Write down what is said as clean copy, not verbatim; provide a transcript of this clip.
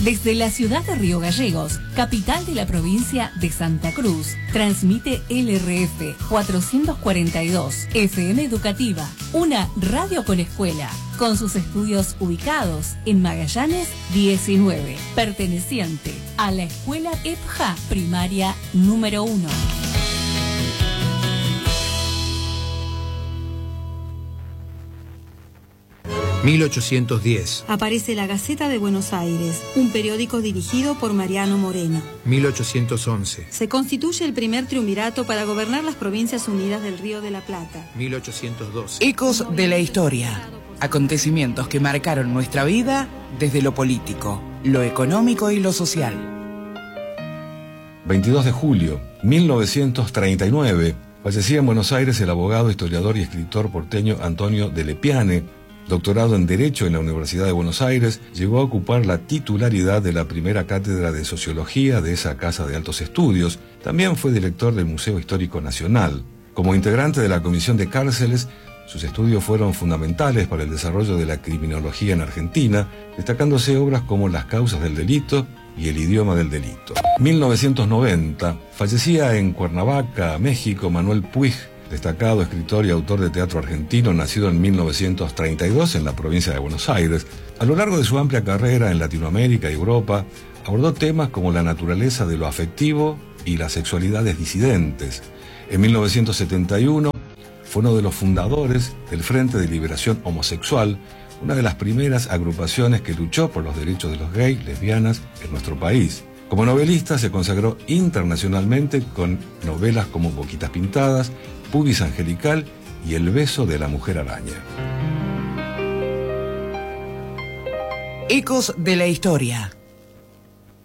Desde la ciudad de Río Gallegos, capital de la provincia de Santa Cruz, transmite LRF 442, FM Educativa, una radio con escuela, con sus estudios ubicados en Magallanes 19, perteneciente a la escuela EPJA Primaria número 1. ...1810... Aparece la Gaceta de Buenos Aires, un periódico dirigido por Mariano Moreno. 1811... Se constituye el primer triunvirato para gobernar las Provincias Unidas del Río de la Plata. 1812... Ecos de la historia. Acontecimientos que marcaron nuestra vida desde lo político, lo económico y lo social. 22 de julio, 1939... fallecía en Buenos Aires el abogado, historiador y escritor porteño Antonio de Lepiane. Doctorado en Derecho en la Universidad de Buenos Aires, llegó a ocupar la titularidad de la primera cátedra de Sociología de esa casa de altos estudios. También fue director del Museo Histórico Nacional. Como integrante de la Comisión de Cárceles, sus estudios fueron fundamentales para el desarrollo de la criminología en Argentina, destacándose obras como Las causas del delito y El idioma del delito. 1990, fallecía en Cuernavaca, México, Manuel Puig, destacado escritor y autor de teatro argentino, nacido en 1932 en la provincia de Buenos Aires. A lo largo de su amplia carrera en Latinoamérica y Europa, abordó temas como la naturaleza de lo afectivo y las sexualidades disidentes. En 1971 fue uno de los fundadores del Frente de Liberación Homosexual, una de las primeras agrupaciones que luchó por los derechos de los gays, lesbianas en nuestro país. Como novelista se consagró internacionalmente con novelas como Boquitas Pintadas, Pubis Angelical y El beso de la mujer araña. Ecos de la historia.